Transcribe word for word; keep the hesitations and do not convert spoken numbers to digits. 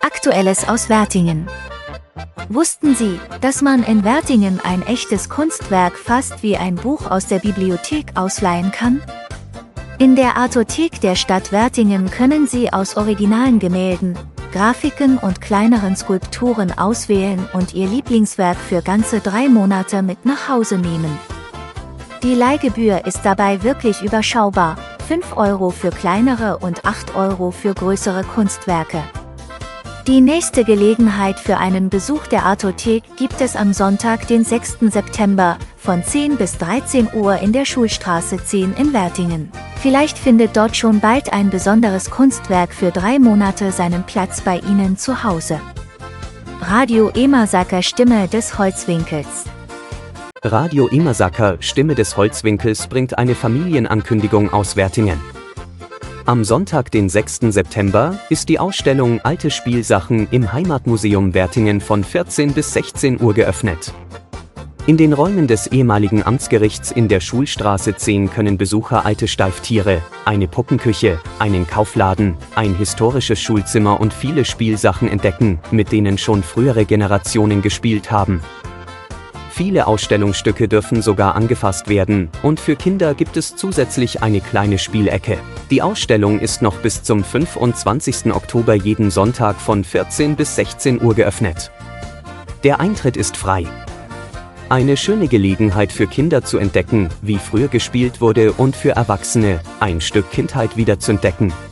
Aktuelles aus Wertingen. Wussten Sie, dass man in Wertingen ein echtes Kunstwerk fast wie ein Buch aus der Bibliothek ausleihen kann? In der Artothek der Stadt Wertingen können Sie aus originalen Gemälden, Grafiken und kleineren Skulpturen auswählen und Ihr Lieblingswerk für ganze drei Monate mit nach Hause nehmen. Die Leihgebühr ist dabei wirklich überschaubar, fünf Euro für kleinere und acht Euro für größere Kunstwerke. Die nächste Gelegenheit für einen Besuch der Artothek gibt es am Sonntag, den sechsten September, von zehn bis dreizehn Uhr in der Schulstraße zehn in Wertingen. Vielleicht findet dort schon bald ein besonderes Kunstwerk für drei Monate seinen Platz bei Ihnen zu Hause. Radio Emersaker, Stimme des Holzwinkels. Radio Emersaker, Stimme des Holzwinkels bringt eine Familienankündigung aus Wertingen. Am Sonntag, den sechsten September, ist die Ausstellung Alte Spielsachen im Heimatmuseum Wertingen von vierzehn bis sechzehn Uhr geöffnet. In den Räumen des ehemaligen Amtsgerichts in der Schulstraße zehn können Besucher alte Steiftiere, eine Puppenküche, einen Kaufladen, ein historisches Schulzimmer und viele Spielsachen entdecken, mit denen schon frühere Generationen gespielt haben. Viele Ausstellungsstücke dürfen sogar angefasst werden, und für Kinder gibt es zusätzlich eine kleine Spielecke. Die Ausstellung ist noch bis zum fünfundzwanzigsten Oktober jeden Sonntag von vierzehn bis sechzehn Uhr geöffnet. Der Eintritt ist frei. Eine schöne Gelegenheit für Kinder zu entdecken, wie früher gespielt wurde, und für Erwachsene, ein Stück Kindheit wieder zu entdecken.